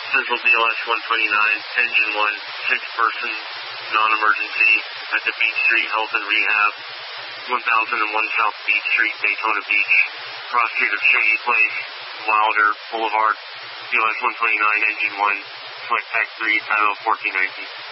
Central BLS 129, Engine 1, 6-person, non-emergency, at the Beach Street Health and Rehab, 1001 South Beach Street, Daytona Beach, cross street of Shady Place, Wilder Boulevard, BLS 129, Engine 1, select Tech 3, Tyler 1419.